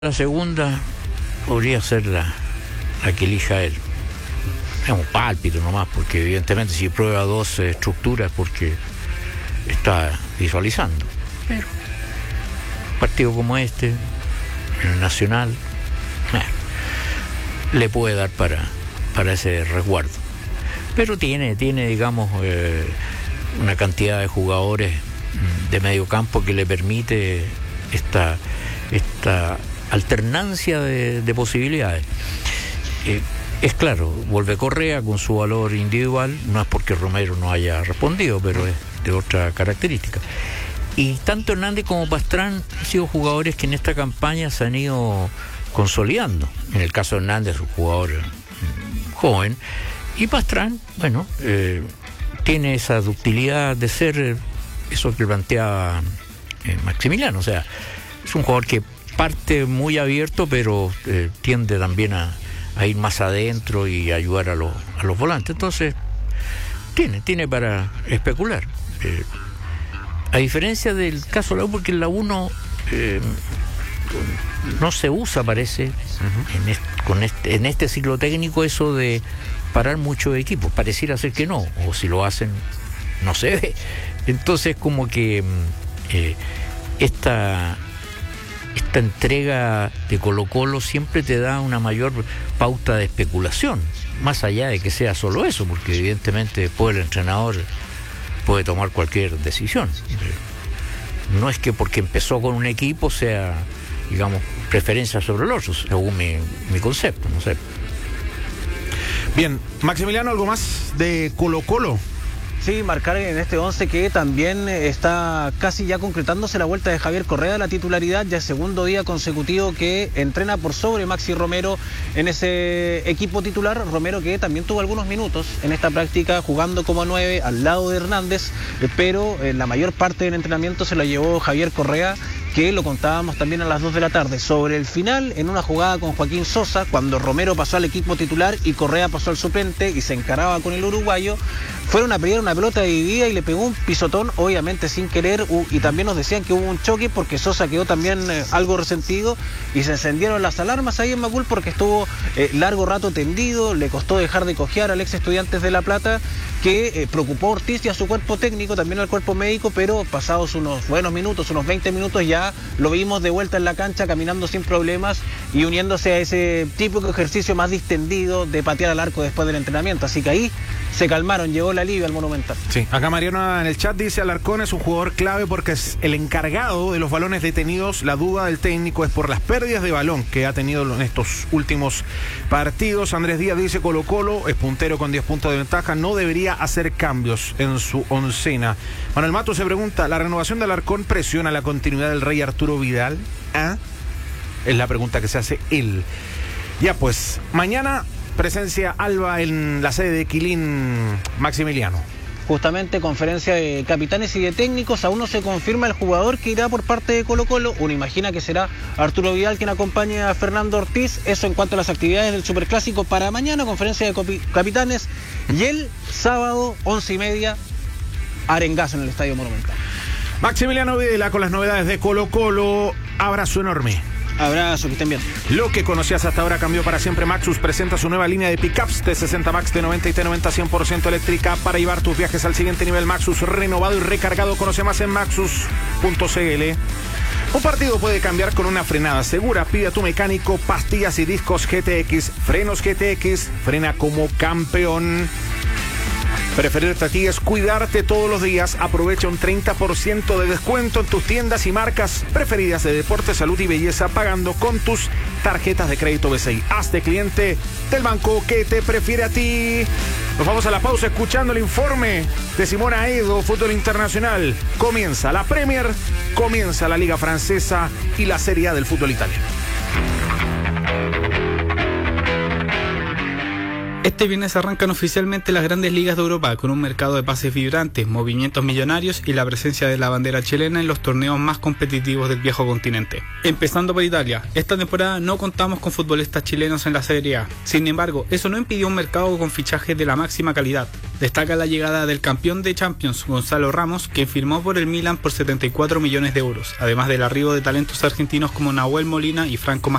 La segunda podría ser la que elija él. Es un pálpito nomás, porque evidentemente si prueba dos estructuras porque está visualizando. Pero un partido como este, en el Nacional, le puede dar para ese resguardo. Pero tiene digamos, una cantidad de jugadores de medio campo que le permite esta alternancia de posibilidades. Es claro, vuelve Correa con su valor individual, no es porque Romero no haya respondido, pero es de otra característica. Y tanto Hernández como Pastrán han sido jugadores que en esta campaña se han ido consolidando. En el caso de Hernández, un jugador joven, y Pastrán, bueno, tiene esa ductilidad de ser eso que planteaba Maximiliano, o sea, es un jugador que parte muy abierto, pero tiende también a ir más adentro y ayudar a los volantes. Entonces, tiene para especular. A diferencia del caso de la U, porque en la U no se usa, parece, en este ciclo técnico, eso de parar muchos equipos. Pareciera ser que no, o si lo hacen, no se ve. Entonces, como que esta entrega de Colo-Colo siempre te da una mayor pauta de especulación, más allá de que sea solo eso, porque evidentemente después el entrenador puede tomar cualquier decisión. No es que porque empezó con un equipo sea, digamos, preferencia sobre el otro, según mi concepto, no sé. Bien, Maximiliano, ¿algo más de Colo-Colo? Sí, marcar en este 11 que también está casi ya concretándose la vuelta de Javier Correa a la titularidad, ya segundo día consecutivo que entrena por sobre Maxi Romero en ese equipo titular. Romero que también tuvo algunos minutos en esta práctica jugando como 9 al lado de Hernández, pero la mayor parte del entrenamiento se lo llevó Javier Correa, que lo contábamos también a las 2 de la tarde. Sobre el final, en una jugada con Joaquín Sosa, cuando Romero pasó al equipo titular y Correa pasó al suplente y se encaraba con el uruguayo, fueron a pelear una pelota dividida y le pegó un pisotón, obviamente sin querer, y también nos decían que hubo un choque porque Sosa quedó también algo resentido y se encendieron las alarmas ahí en Macul porque estuvo largo rato tendido, le costó dejar de cojear al ex Estudiantes de La Plata, que preocupó a Ortiz y a su cuerpo técnico, también al cuerpo médico, pero pasados unos buenos minutos, unos 20 minutos, ya lo vimos de vuelta en la cancha, caminando sin problemas y uniéndose a ese típico ejercicio más distendido de patear al arco después del entrenamiento. Así que ahí se calmaron, llegó el alivio al Monumental. Sí, acá Mariano en el chat dice: Alarcón es un jugador clave porque es el encargado de los balones detenidos. La duda del técnico es por las pérdidas de balón que ha tenido en estos últimos partidos. Andrés Díaz dice: Colo-Colo es puntero con 10 puntos de ventaja, no debería hacer cambios en su oncena. Manuel Mato se pregunta: ¿la renovación de Alarcón presiona la continuidad del Rey Arturo Vidal? Es la pregunta que se hace él. Ya pues, mañana presencia Alba en la sede de Quilín, Maximiliano. Justamente conferencia de capitanes y de técnicos, aún no se confirma el jugador que irá por parte de Colo-Colo. Uno imagina que será Arturo Vidal quien acompañe a Fernando Ortiz. Eso en cuanto a las actividades del Superclásico para mañana, conferencia de capitanes. Y el sábado, 11:30, arengazo en el Estadio Monumental. Maximiliano Videla con las novedades de Colo-Colo. Abrazo enorme. Abrazo, que estén bien. Lo que conocías hasta ahora cambió para siempre. Maxus presenta su nueva línea de pickups T60 Max, T90 y T90 100% eléctrica para llevar tus viajes al siguiente nivel. Maxus renovado y recargado. Conoce más en maxus.cl. Un partido puede cambiar con una frenada segura. Pide a tu mecánico pastillas y discos GTX. Frenos GTX. Frena como campeón. Preferirte a ti es cuidarte todos los días. Aprovecha un 30% de descuento en tus tiendas y marcas preferidas de deporte, salud y belleza pagando con tus tarjetas de crédito BCI. Hazte cliente del banco que te prefiere a ti. Nos vamos a la pausa escuchando el informe de Simona Edo, fútbol internacional. Comienza la Premier, comienza la Liga Francesa y la Serie A del fútbol italiano. Este viernes arrancan oficialmente las grandes ligas de Europa con un mercado de pases vibrantes, movimientos millonarios y la presencia de la bandera chilena en los torneos más competitivos del viejo continente. Empezando por Italia, esta temporada no contamos con futbolistas chilenos en la Serie A. Sin embargo, eso no impidió un mercado con fichajes de la máxima calidad. Destaca la llegada del campeón de Champions, Gonzalo Ramos, quien firmó por el Milan por 74 millones de euros, además del arribo de talentos argentinos como Nahuel Molina y Franco